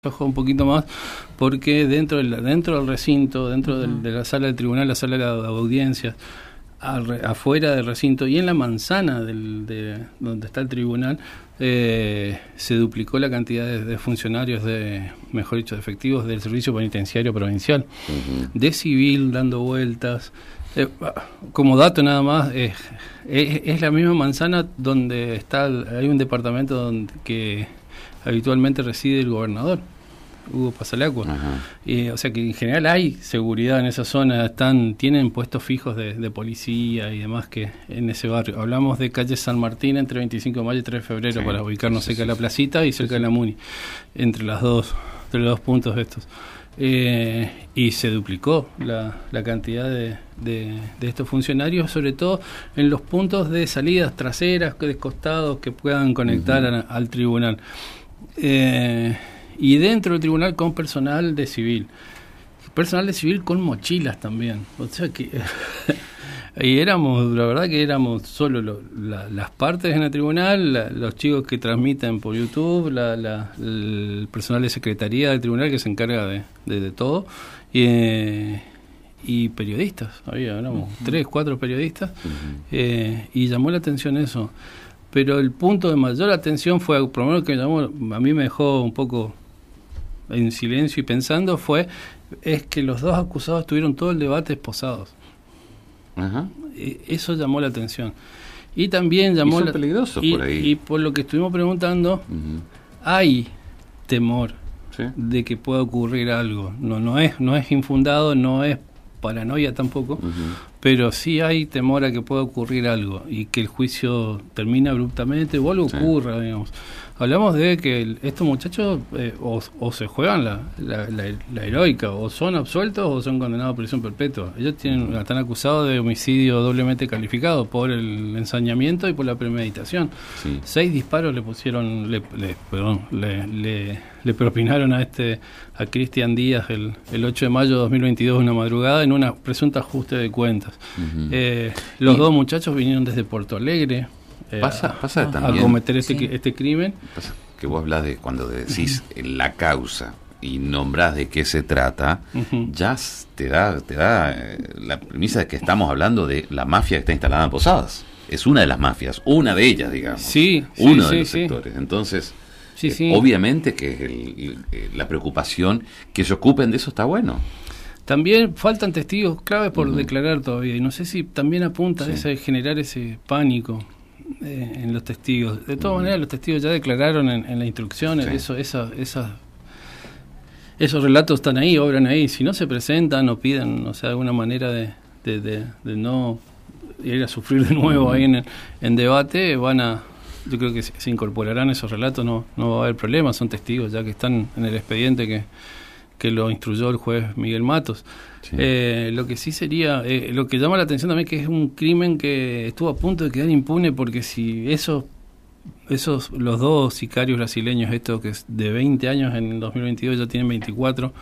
un poquito más porque dentro del recinto, de la sala del tribunal, la sala de audiencias, afuera del recinto y en la manzana de donde está el tribunal, se duplicó la cantidad de funcionarios, mejor dicho, de efectivos del servicio penitenciario provincial, de civil dando vueltas. Como dato nada más, es la misma manzana donde hay un departamento que habitualmente reside el gobernador Hugo Pasalacqua. O sea que en general hay seguridad en esa zona, tienen puestos fijos de policía y demás que en ese barrio. Hablamos de calle San Martín entre 25 de mayo y 3 de febrero, para ubicarnos cerca de la placita y cerca de la Muni, entre los dos puntos estos. Y se duplicó la cantidad de estos funcionarios, sobre todo en los puntos de salidas traseras, de costados, que puedan conectar al tribunal. Y dentro del tribunal con personal de civil con mochilas también. O sea que y la verdad que éramos solo las partes en el tribunal, los chicos que transmiten por YouTube, el personal de secretaría del tribunal que se encarga de todo, y periodistas. Éramos 3, 4 periodistas, y llamó la atención eso. Pero el punto de mayor atención fue, por lo menos que a mí me dejó un poco en silencio y pensando, es que los dos acusados tuvieron todo el debate esposados. Eso llamó la atención. Y también llamó son peligrosos por ahí. Y por lo que estuvimos preguntando, hay temor de que pueda ocurrir algo. No es infundado, no es paranoia tampoco, pero sí hay temor a que pueda ocurrir algo y que el juicio termine abruptamente o algo ocurra, digamos. Hablamos de que estos muchachos o se juegan la heroica, o son absueltos o son condenados a prisión perpetua. Ellos están acusados de homicidio doblemente calificado por el ensañamiento y por la premeditación. 6 disparos le pusieron, le propinaron a Cristian Díaz el 8 de mayo de 2022, una madrugada, en una presunta ajuste de cuentas. Los dos muchachos vinieron desde Porto Alegre pasa a cometer este crimen. Pasa que vos hablas de cuando decís la causa y nombrás de qué se trata, ya te da la premisa de que estamos hablando de la mafia que está instalada en Posadas. Es una de las mafias, una de ellas, digamos. Uno de los sectores. Entonces, obviamente que la preocupación que se ocupen de eso está bueno. También faltan testigos claves por declarar todavía, y no sé si también apunta a generar ese pánico en los testigos. De todas maneras, los testigos ya declararon en la instrucción, esos relatos están ahí, obran ahí. Si no se presentan o piden, alguna manera de no ir a sufrir de nuevo ahí en debate, yo creo que se incorporarán esos relatos, no va a haber problema, son testigos ya que están en el expediente que lo instruyó el juez Miguel Matos. Lo que sí sería, lo que llama la atención también, que es un crimen que estuvo a punto de quedar impune, porque si los dos sicarios brasileños, estos que es de 20 años en 2022 ya tienen 24,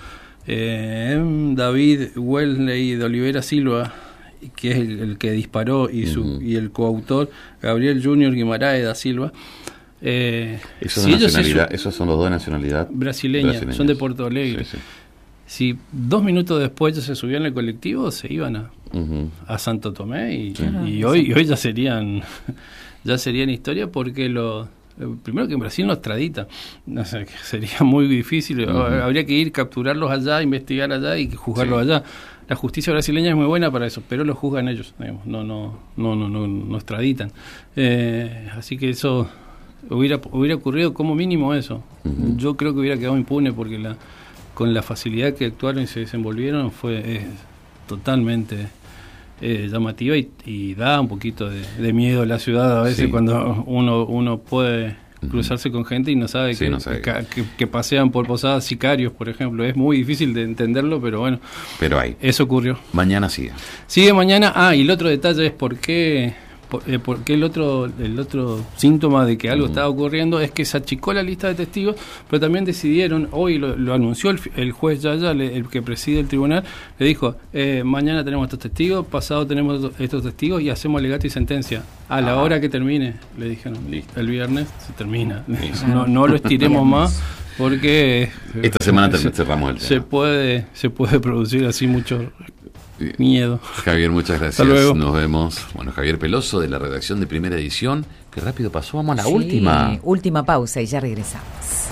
David Wesley de Oliveira Silva, que es el que disparó, y el coautor Gabriel Júnior Guimarães da Silva, esos son los dos de nacionalidad brasileña, son de Porto Alegre. Si 2 minutos después ya se subían al colectivo, se iban a Santo Tomé y hoy ya serían historia, porque primero que en Brasil no extradita, sería muy difícil, habría que ir, capturarlos allá, investigar allá y juzgarlos allá. La justicia brasileña es muy buena para eso, pero lo juzgan ellos, digamos, no extraditan. Así que eso hubiera ocurrido como mínimo eso. Yo creo que hubiera quedado impune, porque con la facilidad que actuaron y se desenvolvieron fue totalmente llamativa, y da un poquito de miedo a la ciudad a veces cuando uno puede cruzarse con gente y no sabe que pasean por Posadas sicarios, por ejemplo. Es muy difícil de entenderlo, pero bueno. Pero eso ocurrió. Mañana sigue mañana. Y el otro detalle es porque el otro síntoma de que algo estaba ocurriendo es que se achicó la lista de testigos, pero también decidieron, hoy lo anunció el juez Yaya, el que preside el tribunal, le dijo, mañana tenemos estos testigos, pasado tenemos estos testigos y hacemos alegato y sentencia. A la hora que termine, le dijeron, el viernes se termina. No lo estiremos más. Porque esta semana cerramos el tema. Se puede producir así mucho miedo. Javier, muchas gracias. Hasta luego. Nos vemos. Bueno, Javier Peloso, de la redacción de Primera Edición. Qué rápido pasó. Vamos a la última. Última pausa y ya regresamos.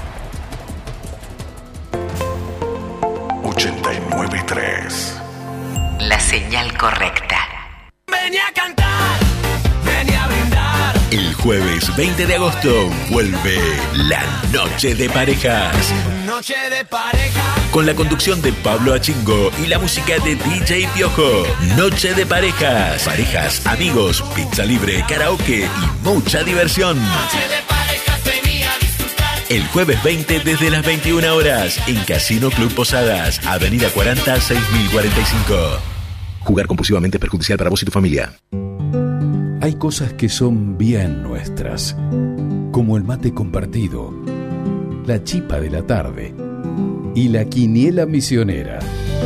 89.3. La señal correcta. Venía a cantar, venía a brindar. El jueves 20 de agosto vuelve la Noche de Parejas. Noche de pareja. Con la conducción de Pablo Achingo y la música de DJ Piojo. Noche de Parejas. Parejas, amigos, pizza libre, karaoke y mucha diversión. Noche de parejas, venía a disfrutar. El jueves 20 desde las 21 horas en Casino Club Posadas, Avenida 40, 6045. Jugar compulsivamente es perjudicial para vos y tu familia. Hay cosas que son bien nuestras, como el mate compartido, la chipa de la tarde y la quiniela misionera.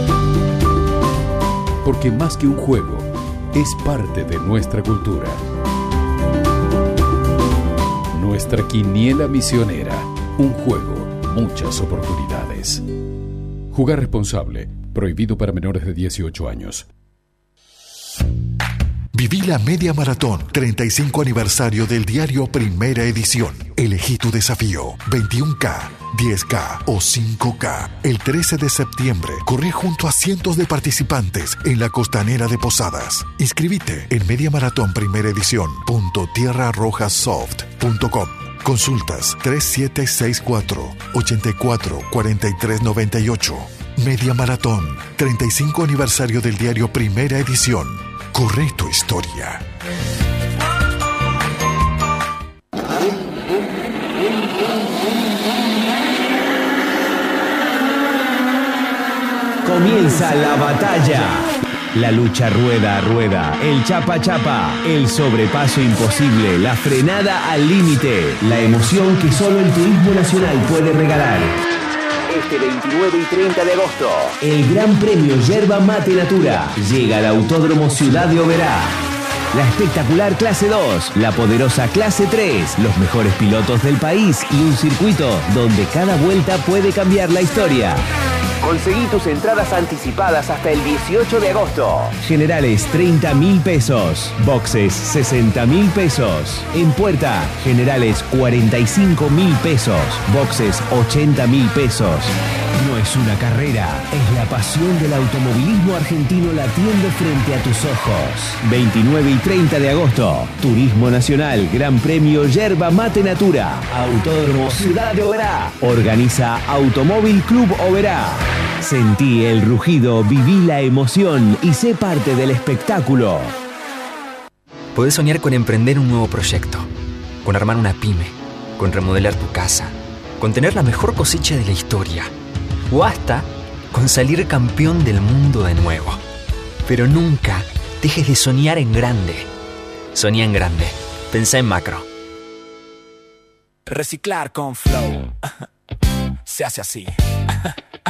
Porque más que un juego, es parte de nuestra cultura. Nuestra quiniela misionera, un juego, muchas oportunidades. Jugar responsable, prohibido para menores de 18 años. Viví la Media Maratón 35 aniversario del diario Primera Edición. Elegí tu desafío, 21K, 10K o 5K. El 13 de septiembre corrí junto a cientos de participantes en la costanera de Posadas. Inscribite en mediamaratonprimeraedición.tierrarrojasoft.com. Consultas 3764-844398. Media Maratón 35 aniversario del diario Primera Edición. Corre tu historia. Comienza la batalla. La lucha rueda a rueda, el chapa a chapa, el sobrepaso imposible, la frenada al límite, la emoción que solo el Turismo Nacional puede regalar. Este 29 y 30 de agosto, el Gran Premio Yerba Mate Natura llega al Autódromo Ciudad de Oberá. La espectacular Clase 2, la poderosa Clase 3, los mejores pilotos del país y un circuito donde cada vuelta puede cambiar la historia. Conseguí tus entradas anticipadas hasta el 18 de agosto. Generales 30.000 pesos. Boxes 60.000 pesos. En puerta, generales 45.000 pesos. Boxes 80.000 pesos. No es una carrera, es la pasión del automovilismo argentino latiendo frente a tus ojos. 29 y 30 de agosto, Turismo Nacional, Gran Premio Yerba Mate Natura, Autódromo Ciudad de Oberá. Organiza Automóvil Club Oberá. Sentí el rugido, viví la emoción y sé parte del espectáculo. Podés soñar con emprender un nuevo proyecto, con armar una pyme, con remodelar tu casa, con tener la mejor cosecha de la historia, o hasta con salir campeón del mundo de nuevo. Pero nunca dejes de soñar en grande. Soñá en grande. Pensá en macro. Reciclar con Flow. Se hace así.